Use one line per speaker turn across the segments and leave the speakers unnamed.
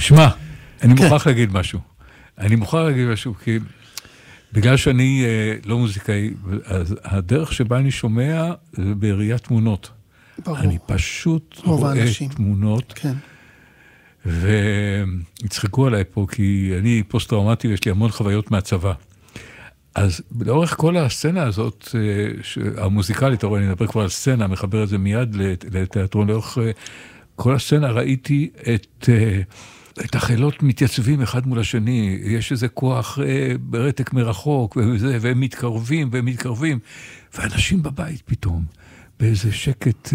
שמע, אני מוכרח להגיד משהו. כי בגלל שאני לא מוזיקאי, אז הדרך שבה אני שומע זה בראיית תמונות.
ברור.
אני פשוט רואה תמונות.
כן.
והצחקו עליי פה, כי אני פוסט-טראומטי ויש לי המון חוויות מהצבא. אז לאורך כל הסצנה הזאת, המוזיקלית, אני מדבר כבר על סצנה, מחבר את זה מיד לתיאטרון, לאורך כל הסצנה ראיתי את החילות מתייצבים אחד מול השני, יש איזה כוח ברתק מרחוק, והם מתקרבים, ואנשים בבית פתאום, באיזה שקט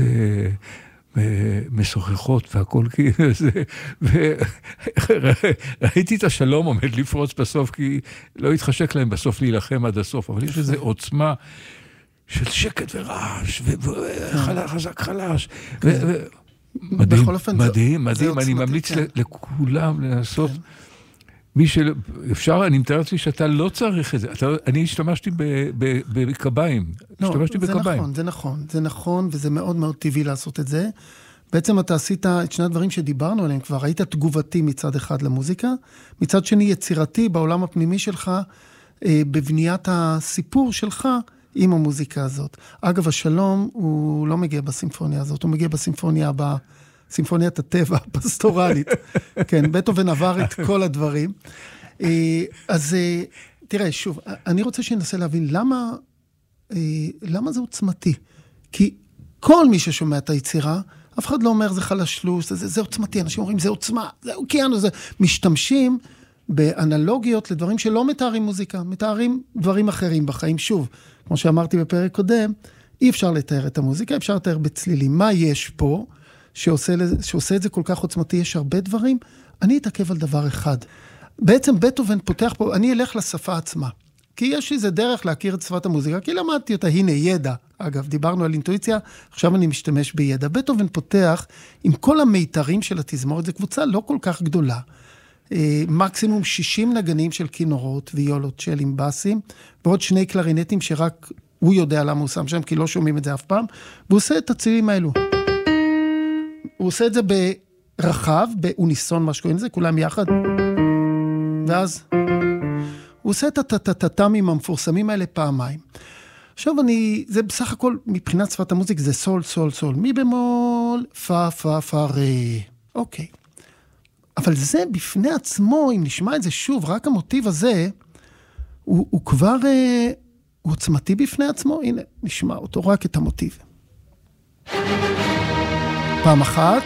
משוחחות והכל כאילו זה, וראיתי את השלום עומד לפרוץ בסוף, כי לא התחשק להם בסוף להילחם עד הסוף, אבל יש איזו עוצמה של שקט ורעש, וחזק חלש, מדהים, אני ממליץ לכולם לנסות, מי שאפשר, אני מתאר לעצמי שאתה לא צריך את זה, אני השתמשתי בקביים,
זה נכון, וזה מאוד מאוד טבעי לעשות את זה. בעצם אתה עשית את שני הדברים שדיברנו עליהם כבר, היית תגובתי מצד אחד למוזיקה, מצד שני יצירתי בעולם הפנימי שלך, בבניית הסיפור שלך עם המוזיקה הזאת. אגב, השלום הוא לא מגיע בסימפוניה הזאת, הוא מגיע בסימפוניה הבאה, סימפוניית הטבע הפסטורלית. כן, בטהובן עבר את כל הדברים. אז תראה, שוב, אני רוצה שננסה להבין למה זה עוצמתי. כי כל מי ששומע את היצירה, אף אחד לא אומר זה חלשלוס, זה עוצמתי, אנשים אומרים זה עוצמה, זה אוקיינוס, משתמשים באנלוגיות לדברים שלא מתארים מוזיקה, מתארים דברים אחרים בחיים. שוב, כמו שאמרתי בפרק קודם, אי אפשר לתאר את המוזיקה, אפשר לתאר בצלילים. מה יש פה שעושה את זה כל כך עוצמתי? יש הרבה דברים. אני אתעכב על דבר אחד. בעצם בטהובן פותח פה, אני אלך לשפה עצמה. כי יש איזה דרך להכיר את שפת המוזיקה, כי למדתי אותה, הנה ידע. אגב, דיברנו על אינטואיציה, עכשיו אני משתמש בידע. בטהובן פותח עם כל המיתרים של התזמורת, זו קבוצה לא כל כך גדולה. מקסימום 60 נגנים של כינורות ויולות של עם בסים, ועוד 2 קלרינטים שרק הוא יודע למה הוא שם שם, כי לא שומעים את זה אף פעם, והוא עושה את הצלילים האלו. הוא עושה את זה ברחב, באוניסון, מה שקוראים לזה, כולם יחד. ואז הוא עושה את הטטטמים המפורסמים האלה פעמיים. עכשיו זה בסך הכל, מבחינת שפת המוזיק, זה סול, סול, סול. מי במול, פה, פה, פה, רי. אוקיי. אבל זה בפני עצמו, אם נשמע את זה שוב, רק המוטיב הזה, הוא כבר, הוא עוצמתי בפני עצמו. הנה, נשמע אותו, רק את המוטיב. פעם אחת,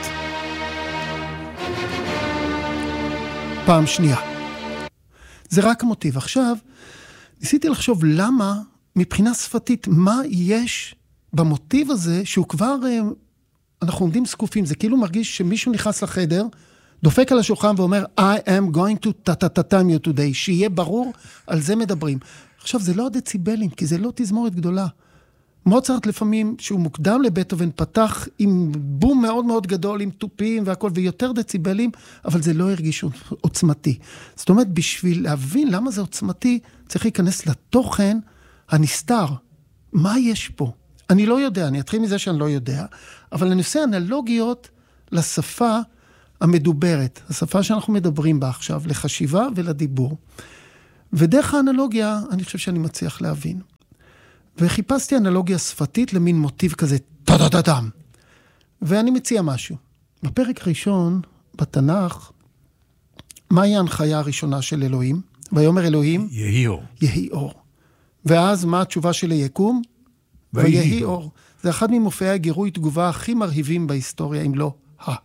פעם שנייה. זה רק המוטיב. עכשיו, ניסיתי לחשוב למה, מבחינה שפתית, מה יש במוטיב הזה, שהוא כבר, אנחנו עומדים סקופים, זה כאילו מרגיש שמישהו נכנס לחדר, דופק על השולחן ואומר, I am going to ta-ta-ta-tam you today, שיהיה ברור, על זה מדברים. עכשיו, זה לא הדציבלים, כי זה לא תזמורת גדולה. מוצרט לפעמים, שהוא מוקדם לבטהובן, פתח עם בום מאוד מאוד גדול, עם טופים והכל, ויותר דציבלים, אבל זה לא הרגיש עוצמתי. זאת אומרת, בשביל להבין למה זה עוצמתי, צריך להיכנס לתוכן הנסתר. מה יש פה? אני לא יודע, אני אתחיל מזה שאני לא יודע, אבל אני עושה אנלוגיות לשפה המדוברת, השפה שאנחנו מדברים בה עכשיו, לחשיבה ולדיבור. ודרך האנלוגיה, אני חושב שאני מצליח להבין. וחיפשתי אנלוגיה שפתית למין מוטיב כזה, טה-טה-טה-טם. ואני מציע משהו. בפרק הראשון, בתנ"ך, מהי ההנחיה הראשונה של אלוהים? ויאמר אלוהים,
יהי אור.
יהי אור. ואז מה התשובה של היקום? ויהי אור. זה אחד ממופעי הגירוי תגובה הכי מרהיבים בהיסטוריה, אם לא ה.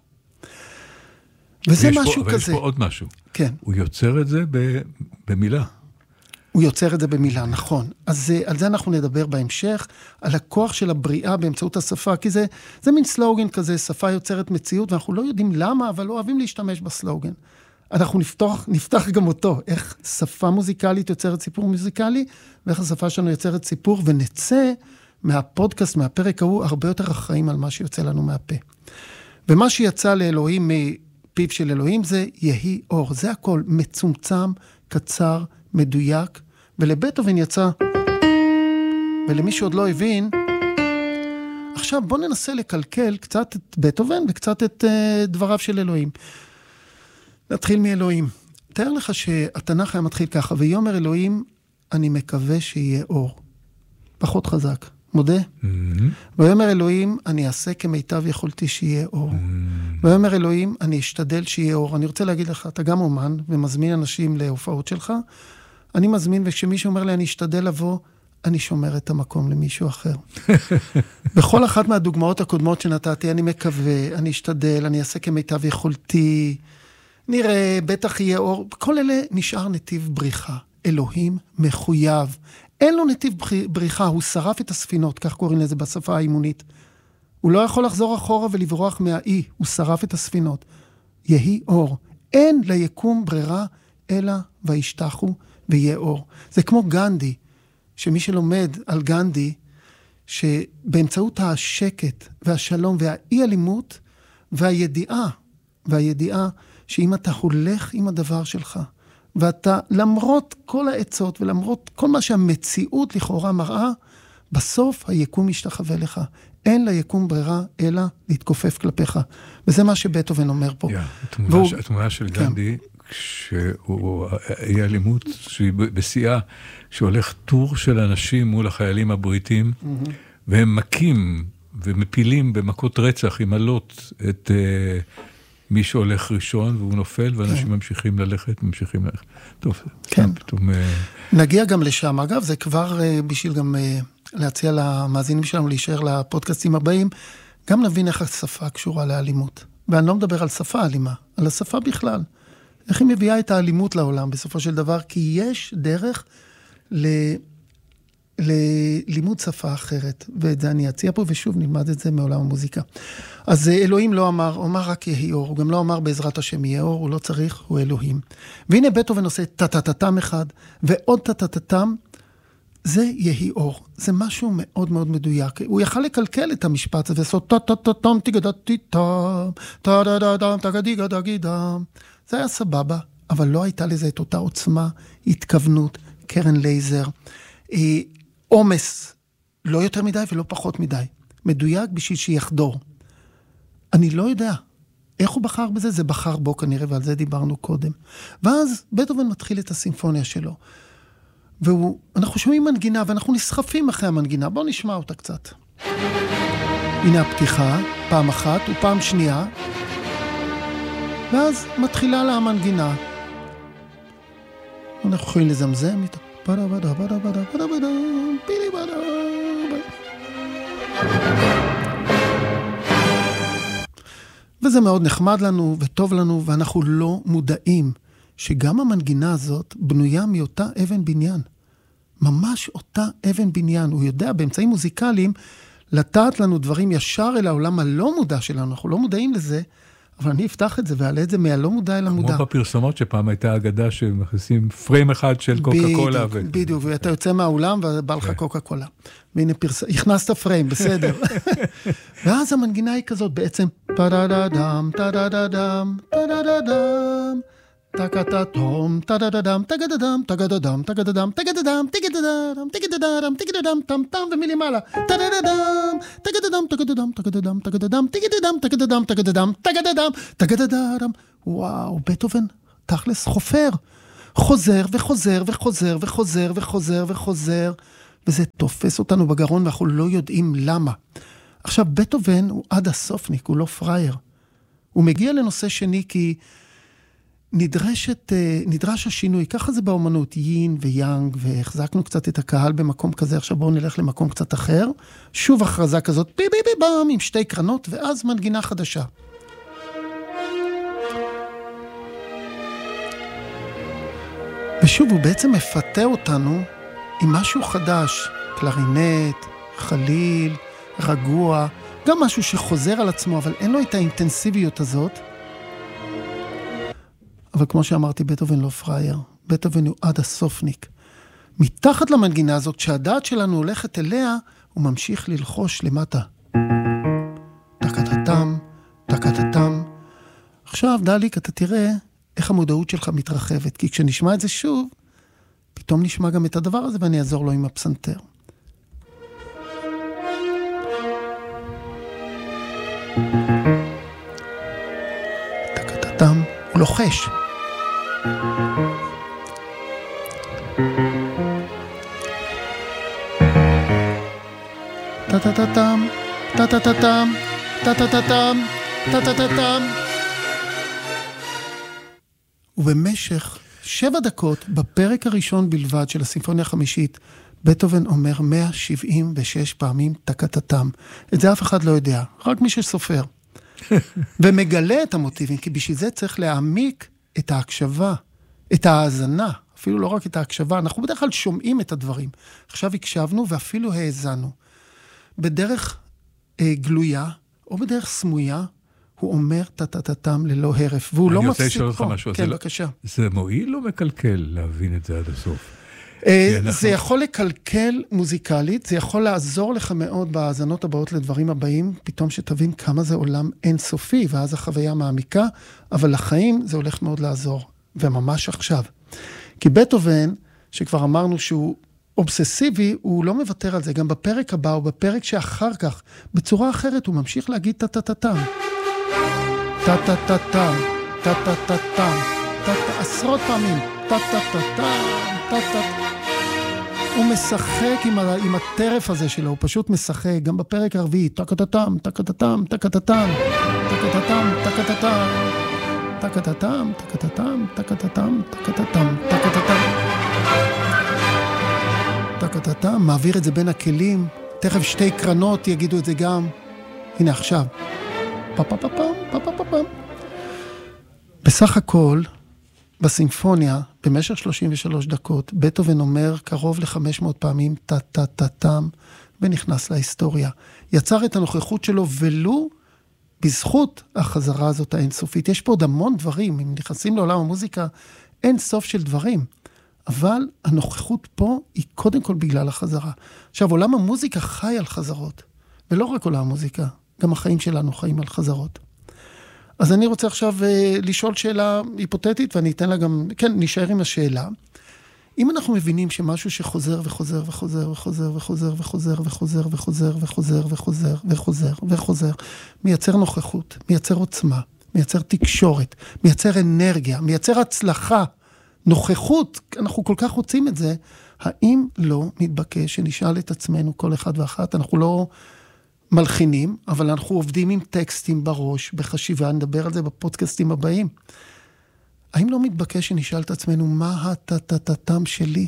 וזה משהו כזה.
אבל יש פה עוד משהו.
כן.
הוא יוצר את זה במילה.
הוא יוצר את זה במילה, נכון. אז על זה אנחנו נדבר בהמשך, על הכוח של הבריאה באמצעות השפה, כי זה מין סלוגן כזה, שפה יוצרת מציאות, ואנחנו לא יודעים למה, אבל אוהבים להשתמש בסלוגן. אנחנו נפתח גם אותו, איך שפה מוזיקלית יוצרת סיפור מוזיקלי, ואיך השפה שלנו יוצרת סיפור, ונצא מהפודקאסט, מהפרק ההוא, הרבה יותר אחראים על מה שיוצא לנו מהפה. ומה שיצא לאלוהים מפיו של אלוהים זה יהי אור. זה הכל מצומצם, קצר, מדויק, ולבטהובן יצא, ולמי שעוד לא הבין, עכשיו בוא ננסה לקלקל קצת את בטהובן וקצת את דבריו של אלוהים. נתחיל מאלוהים. תאר לך שהתנ"ך היה מתחיל ככה, ויאמר אלוהים, אני מקווה שיהיה אור. פחות חזק. מודה? ויאמר אלוהים, אני אעשה כמיטב יכולתי שיהיה אור. ויאמר אלוהים, אני אשתדל שיהיה אור. אני רוצה להגיד לך, אתה גם אומן, ומזמין אנשים להופעות שלך. אני מזמין, וכשמישהו אומר לי, אני אשתדל לבוא, אני שומר את המקום למישהו אחר. בכל אחת מהדוגמאות הקודמות שנתתי, אני מקווה, אני אשתדל, אני אעשה כמיטב יכולתי, נראה, בטח יהיה אור. כל אלה נשאר נתיב בריחה. אלוהים מחויב. אין לו נתיב בריחה, הוא שרף את הספינות, כך קוראים לזה בשפה האימונית. הוא לא יכול לחזור אחורה ולברוח מהאי, הוא שרף את הספינות. יהי אור. אין ליקום ברירה, אלא וישתחו ויהיה אור. זה כמו גנדי, שמי שלומד על גנדי, שבאמצעות השקט והשלום והאי אלימות, והידיעה שאם אתה הולך עם הדבר שלך, ואתה למרות כל העצות ולמרות כל מה שהמציאות לכאורה מראה, בסוף היקום ישתחווה לך. אין ליקום ברירה אלא להתכופף כלפיך. וזה מה שבטהובן אומר פה.
התמונה של גנדי, שהוא אי אלימות, שהיא בשיאה, שהולך טור של אנשים מול החיילים הבריטים, והם מכים ומפילים במכות רצח עם עלות את מי שהולך ראשון, והוא נופל, ואנשים ממשיכים ללכת. טוב,
כן. פתאום נגיע גם לשם. אגב, זה כבר בשביל גם להציע למאזינים שלנו להישאר לפודקאסטים הבאים, גם נבין איך השפה קשורה לאלימות. ואני לא מדבר על שפה אלימה, על השפה בכלל. איך היא מביאה את האלימות לעולם בסופו של דבר, כי יש דרך ללימוד שפה אחרת, ואת זה אני אציע פה, ושוב נלמד את זה מעולם המוזיקה. אז אלוהים לא אמר, הוא אמר רק יהי אור, הוא גם לא אמר בעזרת השם יהיה אור, הוא לא צריך, הוא אלוהים. והנה בטהובן עושה טטטטם אחד, ועוד טטטטם, זה יהי אור. זה משהו מאוד מאוד מדויק. הוא יכל לקלקל את המשפט הזה, ועשות טטטטם, תיגדתיתם, טטטטם, תגדיגדגידם. זה היה סבבה, אבל לא הייתה לזה את אותה עוצמה, התכוונות, קרן לייזר, עומס, לא יותר מדי ולא פחות מדי. מדויק בשביל שיחדור. אני לא יודע איך הוא בחר בזה, זה בחר בו כנראה, ועל זה דיברנו קודם. ואז בטהובן מתחיל את הסימפוניה שלו. ואנחנו שומעים מנגינה, ואנחנו נסחפים אחרי המנגינה. בואו נשמע אותה קצת. הנה הפתיחה, פעם אחת ופעם שנייה. ואז מתחילה לה המנגינה. אנחנו יכולים לזמזם איתה. וזה מאוד נחמד לנו וטוב לנו, ואנחנו לא מודעים שגם המנגינה הזאת בנויה מאותה אבן בניין. ממש אותה אבן בניין. הוא יודע באמצעים מוזיקליים לטעת לנו דברים ישר אל העולם הלא מודע שלנו. אנחנו לא מודעים לזה, אבל אני אפתח את זה ועלה את זה מהלא מודע אל המודע.
כמו בפרסומות שפעם הייתה אגדה שמכניסים פריים אחד של קוקה קולה.
בדיוק, ואתה יוצא מהאולם ובא לך קוקה קולה. והנה הכנסת פריים, בסדר. ואז המנגינה היא כזאת בעצם, טה-דה-דה-דם, טה-דה-דה-דם, טה-דה-דה-דם, טה-קה-טה-טום, טה-דה-דה-דם, טה-גה-דה-דם, טה-גה-דה-דם, טה-גה-דה-דם, טה-גה-דה-דם, טה-גה-דה-דם, טה-גה-דה-דם, טה-גה-דה-דם, טם-טם ומלמעלה, טה-דה-דה-דם, טה-גה-דה-דם, טה-גה-דה-דם, טה-גה-דה-דם, טה-גה-דה-דם, טה-גה-דה-דם, טה-גה-דה-דם, טה-גה-דה-דם, טה-גה-דה-דם. וואו, בטהובן, תכלס חופר. חוזר וחוזר וחוזר וחוזר וחוזר וחוזר, וזה תופס אותנו בגרון ואנחנו לא יודעים למה. עכשיו, בטהובן הוא עד הסופניק, הוא לא פרייר. הוא מגיע לנושא שני כי נדרש השינוי, ככה זה באומנות, יין ויאנג, והחזקנו קצת את הקהל במקום כזה, עכשיו בואו נלך למקום קצת אחר, שוב הכרזה כזאת, בי בי בי בם, עם שתי קרנות, ואז מנגינה חדשה. ושוב, הוא בעצם מפתה אותנו עם משהו חדש, קלרינט, חליל, רגוע, גם משהו שחוזר על עצמו, אבל אין לו את האינטנסיביות הזאת, אבל כמו שאמרתי, בטהובן לא פרייר. בטהובן הוא עד הסופניק. מתחת למנגינה הזאת, כשהדעת שלנו הולכת אליה, הוא ממשיך ללחוש למטה. טקטטם, טקטטם. עכשיו, דליק, אתה תראה איך המודעות שלך מתרחבת, כי כשנשמע את זה שוב, פתאום נשמע גם את הדבר הזה, ואני אעזור לו עם הפסנתר. טקטטם. הוא לוחש. טה-טה-טה-טם, טה-טה-טה-טם, טה-טה-טה-טם, טה-טה-טה-טם. ובמשך 7 דקות, בפרק הראשון בלבד של הסימפוניה החמישית, בטהובן אומר 176 פעמים טה-טה-טם. את זה אף אחד לא יודע, רק מי שסופר. ומגלה את המוטיבים, כי בשביל זה צריך להעמיק את ההקשבה, את ההאזנה, אפילו לא רק את ההקשבה, אנחנו בדרך כלל שומעים את הדברים. עכשיו הקשבנו ואפילו האזנו. בדרך גלויה, או בדרך סמויה, הוא אומר טה-טה-טם ללא הרף, והוא לא מפסיק פה.
אני רוצה לשאול אותך משהו.
כן, בבקשה.
זה מועיל או מקלקל להבין את זה עד הסוף?
זה יכול לקלקל מוזיקלית, זה יכול לעזור לך מאוד בהאזנות הבאות לדברים הבאים, פתאום שתבין כמה זה עולם אינסופי, ואז החוויה מעמיקה, אבל לחיים זה הולך מאוד לעזור, וממש עכשיו. כי בטהובן, שכבר אמרנו שהוא אובססיבי, הוא לא מוותר על זה, גם בפרק הבא, או בפרק שאחר כך, בצורה אחרת, הוא ממשיך להגיד טה-טה-טם. טה-טה-טם, טה-טה-טם, עשרות פעמים, טה-טה-טם, טה-טה-טם. הוא משחק עם הטרף הזה שלו, הוא פשוט משחק, גם בפרק הרביעי, טה-טה-טם, טה-טה-טם, טה-טה-טם, טה-טה-טם, טה-טה-טם, טה-טה-טם, טה-טה-טם, טה-טה-טם, טה-טה-טם, טה-טה-טם. טה-טה-טם, מעביר את זה בין הכלים, תכף 2 קרנות יגידו את זה גם. הנה עכשיו. פפפפם, פפפפם. בסך הכל, בסימפוניה, במשך 33 דקות, בטהובן אומר קרוב ל-500 פעמים טה-טה-טם, ונכנס להיסטוריה. יצר את הנוכחות שלו, ולו בזכות החזרה הזאת האינסופית. יש פה עוד המון דברים, אם נכנסים לעולם המוזיקה, אין סוף של דברים. אבל הנוכחות פה היא קודם כל בגלל החזרה. עכשיו, עולם המוזיקה חי על חזרות, ולא רק עולם המוזיקה, גם החיים שלנו חיים על חזרות. אז אני רוצה עכשיו לשאול שאלה היפותטית, ואני אתן לה גם, כן, נשאר עם השאלה. אם אנחנו מבינים שמשהו שחוזר וחוזר וחוזר וחוזר וחוזר וחוזר וחוזר וחוזר וחוזר וחוזר וחוזר וחוזר, מייצר נוכחות, מייצר עוצמה, מייצר תקשורת, מייצר אנרגיה, מייצר הצלחה, נוכחות, אנחנו כל כך רוצים את זה, האם לא מתבקש שנשאל את עצמנו כל אחד ואחת, אנחנו לא מלחינים, אבל אנחנו עובדים עם טקסטים בראש, בחשיבה, נדבר על זה בפודקאסטים הבאים. האם לא מתבקש שנשאל את עצמנו, מה הטה-טה-טם שלי?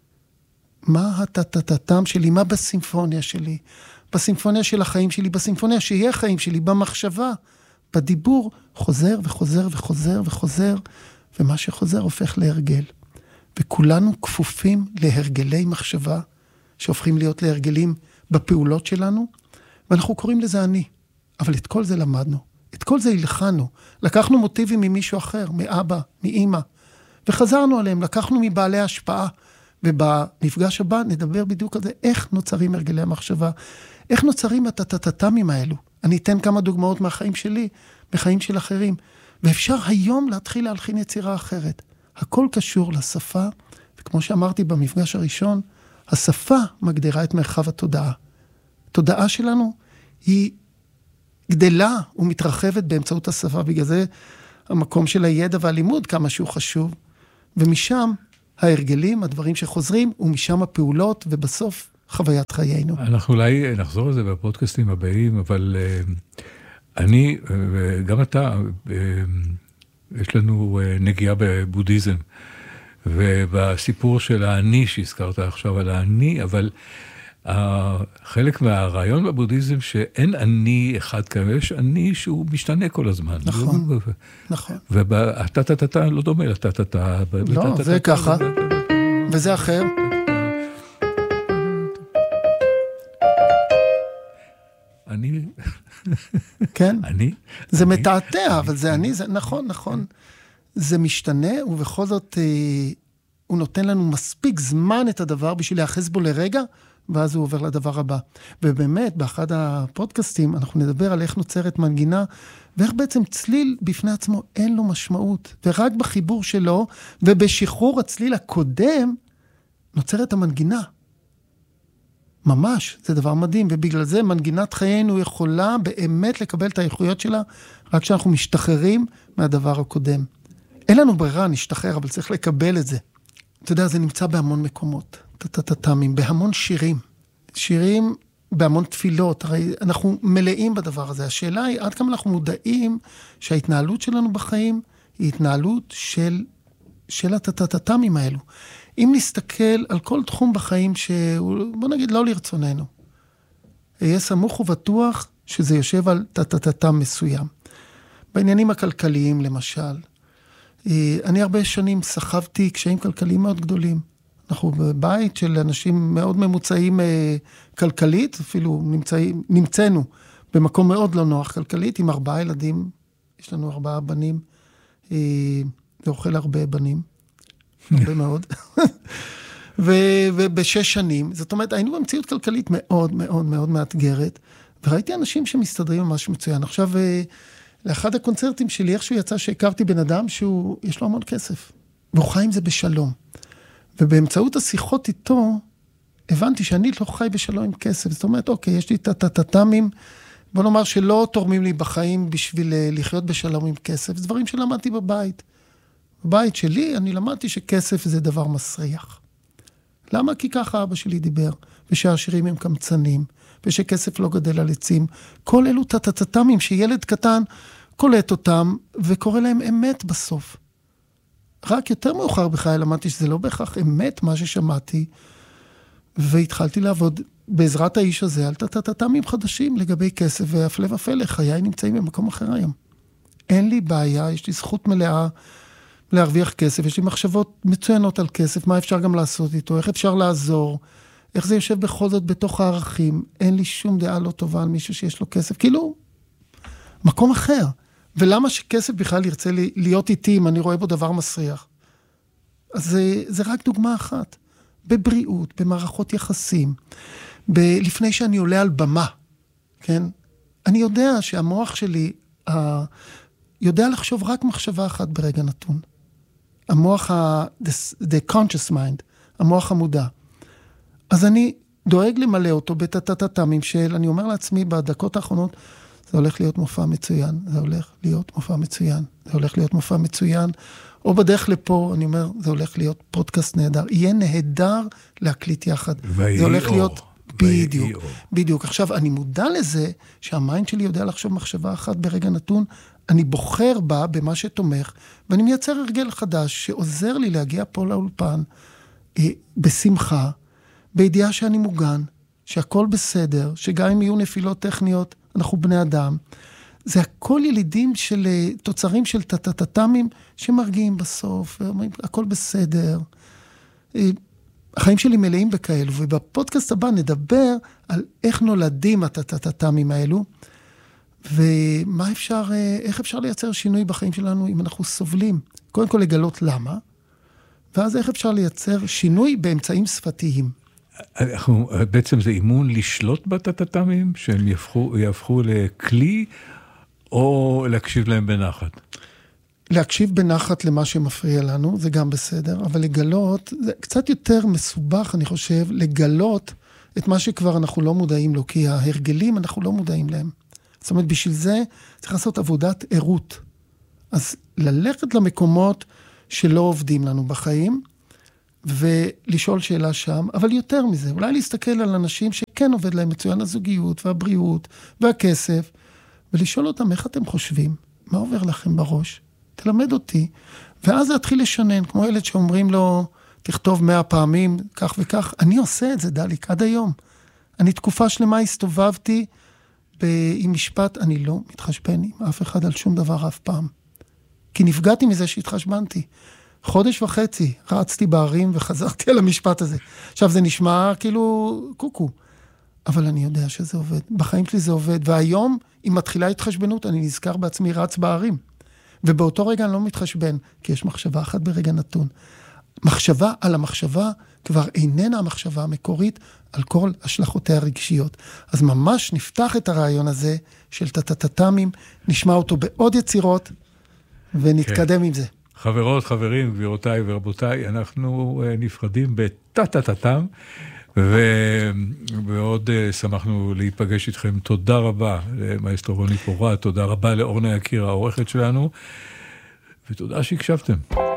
מה הטה-טה-טם שלי? מה בסימפוניה שלי? בסימפוניה של החיים שלי, בסימפוניה שיהיה החיים שלי, במחשבה, בדיבור, חוזר וחוזר וחוזר וחוזר, ומה שחוזר הופך להרגל. וכולנו כפופים להרגלי מחשבה, שהופכים להיות להרגלים בפעולות שלנו, ואנחנו קוראים לזה אני. אבל את כל זה למדנו, את כל זה הלחנו, לקחנו מוטיבים ממישהו אחר, מאבא, מאמא, וחזרנו עליהם, לקחנו מבעלי השפעה, ובמפגש הבא נדבר בדיוק על זה, איך נוצרים הרגלי המחשבה, איך נוצרים הטה-טה-טמים האלו. אני אתן כמה דוגמאות מהחיים שלי, בחיים של אחרים, ואפשר היום להתחיל להלחין יצירה אחרת. הכל קשור לשפה, וכמו שאמרתי במפגש הראשון, השפה מגדירה את מרחב התודעה. התודעה שלנו היא גדלה ומתרחבת באמצעות השפה, בגלל זה המקום של הידע והלימוד כמה שהוא חשוב, ומשם ההרגלים, הדברים שחוזרים, ומשם הפעולות, ובסוף חוויית חיינו.
אנחנו אולי נחזור לזה בפודקאסטים הבאים, אבל אני, וגם אתה, יש לנו נגיעה בבודהיזם, ובסיפור של האני שהזכרת עכשיו על האני, אבל חלק מהרעיון בבודהיזם שאין אני אחד כזה, יש אני שהוא משתנה כל הזמן.
נכון, נכון.
והטה-טה-טה לא דומה לטה-טה-טה.
לא, זה ככה, וזה אחר.
אני...
כן?
אני?
זה מתעתע, אבל זה אני, זה נכון, נכון. זה משתנה, ובכל זאת הוא נותן לנו מספיק זמן את הדבר בשביל להיאחז בו לרגע, ואז הוא עובר לדבר הבא. ובאמת, באחד הפודקאסטים, אנחנו נדבר על איך נוצרת מנגינה, ואיך בעצם צליל בפני עצמו אין לו משמעות. ורק בחיבור שלו, ובשחרור הצליל הקודם, נוצרת המנגינה. ממש, זה דבר מדהים, ובגלל זה מנגינת חיינו יכולה באמת לקבל את האיכויות שלה, רק כשאנחנו משתחררים מהדבר הקודם. אין לנו ברירה, נשתחרר, אבל צריך לקבל את זה. אתה יודע, זה נמצא בהמון מקומות, טטטטמים, בהמון שירים. שירים בהמון תפילות, הרי אנחנו מלאים בדבר הזה. השאלה היא, עד כמה אנחנו מודעים שההתנהלות שלנו בחיים היא התנהלות של הטטטטמים האלו. אם נסתכל על כל תחום בחיים בוא נגיד, לא לרצוננו, יהיה סמוך ובטוח שזה יושב על טטטטם מסוים. בעניינים הכלכליים, למשל, אני הרבה שנים סחבתי קשיים כלכליים מאוד גדולים. אנחנו בבית של אנשים מאוד ממוצעים כלכלית, אפילו נמצאנו במקום מאוד לא נוח כלכלית, עם 4 ילדים, יש לנו 4 בנים, ואוכל הרבה בנים, הרבה מאוד. וב6 שנים, זאת אומרת, היינו במציאות כלכלית מאוד מאוד מאוד מאתגרת, וראיתי אנשים שמסתדרים ממש מצוין. עכשיו, לאחד הקונצרטים שלי, איכשהו יצא שהכרתי בן אדם שיש לו המון כסף, והוא חי עם זה בשלום. ובאמצעות השיחות איתו, הבנתי שאני לא חי בשלום עם כסף. זאת אומרת, אוקיי, יש לי את הטטטמים, בוא נאמר שלא תורמים לי בחיים בשביל לחיות בשלום עם כסף. זה דברים שלמדתי בבית. בבית שלי אני למדתי שכסף זה דבר מסריח. למה? כי ככה אבא שלי דיבר, ושהעשירים הם קמצנים, ושכסף לא גדל על עצים. כל אלו טטטמים שילד קטן קולט אותם, וקורא להם אמת בסוף. רק יותר מאוחר בחיי למדתי שזה לא בהכרח אמת מה ששמעתי, והתחלתי לעבוד בעזרת האיש הזה על טטטמים חדשים לגבי כסף, והפלא ופלא, חיי נמצאים במקום אחר היום. אין לי בעיה, יש לי זכות מלאה להרוויח כסף, יש לי מחשבות מצוינות על כסף, מה אפשר גם לעשות איתו, איך אפשר לעזור, איך זה יושב בכל זאת בתוך הערכים, אין לי שום דעה לא טובה על מישהו שיש לו כסף, כאילו, מקום אחר. ולמה שכסף בכלל ירצה להיות איתי אם אני רואה בו דבר מסריח? אז זה רק דוגמה אחת. בבריאות, במערכות יחסים, לפני שאני עולה על במה, כן? אני יודע שהמוח שלי יודע לחשוב רק מחשבה אחת ברגע נתון. המוח the conscious mind, המוח המודע. אז אני דואג למלא אותו בטטטטמים של, אני אומר לעצמי בדקות האחרונות, זה הולך להיות מופע מצוין, זה הולך להיות מופע מצוין, זה הולך להיות מופע מצוין, או בדרך לפה, אני אומר, זה הולך להיות פודקאסט נהדר, יהיה נהדר להקליט יחד. זה הולך להיות, בדיוק, בדיוק. עכשיו, אני מודע לזה, שהמיינד שלי יודע לחשוב מחשבה אחת ברגע נתון, אני בוחר בה במה שתומך, ואני מייצר הרגל חדש, שעוזר לי להגיע פה לאולפן, בשמחה, בידיעה שאני מוגן, שהכל בסדר, שגם אם יהיו נפילות טכניות, אנחנו בני אדם. זה הכל ילידים של תוצרים של טטטטמים שמרגיעים בסוף, הכל בסדר. החיים שלי מלאים בכאלו, ובפודקאסט הבא נדבר על איך נולדים הטטטטמים האלו, ומה אפשר, איך אפשר לייצר שינוי בחיים שלנו אם אנחנו סובלים. קודם כל לגלות למה, ואז איך אפשר לייצר שינוי באמצעים שפתיים.
בעצם זה אימון לשלוט בטטטמים, שהם יהפכו לכלי, או להקשיב להם בנחת?
להקשיב בנחת למה שמפריע לנו, זה גם בסדר, אבל לגלות, זה קצת יותר מסובך, אני חושב, לגלות את מה שכבר אנחנו לא מודעים לו, כי ההרגלים אנחנו לא מודעים להם. זאת אומרת, בשביל זה צריך לעשות עבודת עירות. אז ללכת למקומות שלא עובדים לנו בחיים, ולשאול שאלה שם, אבל יותר מזה, אולי להסתכל על אנשים שכן עובד להם מצוין הזוגיות והבריאות והכסף, ולשאול אותם איך אתם חושבים, מה עובר לכם בראש, תלמד אותי, ואז להתחיל לשנן, כמו ילד שאומרים לו, תכתוב 100 פעמים, כך וכך, אני עושה את זה דליק, עד היום. אני תקופה שלמה הסתובבתי עם משפט, אני לא מתחשבן עם אף אחד על שום דבר אף פעם, כי נפגעתי מזה שהתחשבנתי. 1.5 חודש רצתי בערים וחזרתי על המשפט הזה. עכשיו זה נשמע כאילו קוקו, אבל אני יודע שזה עובד. בחיים שלי זה עובד, והיום אם מתחילה התחשבנות, אני נזכר בעצמי רץ בערים. ובאותו רגע אני לא מתחשבן, כי יש מחשבה אחת ברגע נתון. מחשבה על המחשבה כבר איננה המחשבה המקורית על כל השלכותיה הרגשיות. אז ממש נפתח את הרעיון הזה של טטטטמים, נשמע אותו בעוד יצירות, ונתקדם עם זה.
חברות, חברים, גבירותיי ורבותיי, אנחנו נפרדים בטטטטם, ועוד שמחנו להיפגש איתכם. תודה רבה למאסטרו רוני פורט, תודה רבה לאורנה יקיר, העורכת שלנו, ותודה שהקשבתם.